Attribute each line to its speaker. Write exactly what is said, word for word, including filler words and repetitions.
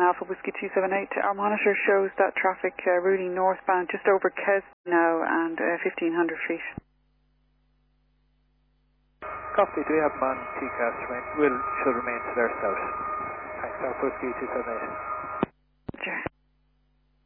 Speaker 1: Alpha Whiskey two seven eight. Our monitor shows that traffic uh, routing northbound just over Kes now and uh, fifteen hundred feet.
Speaker 2: Copy, do we have man T C A S remain, will, should remain to their south. Thanks, Alpha Whiskey two seven eight.
Speaker 1: Sure.